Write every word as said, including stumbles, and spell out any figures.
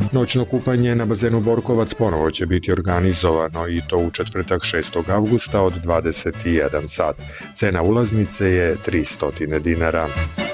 Noćno kupanje na bazenu Borkovac ponovo će biti organizovano i to u četvrtak šestog avgusta od dvadeset jedan sat. Cena ulaznice je tristo dinara.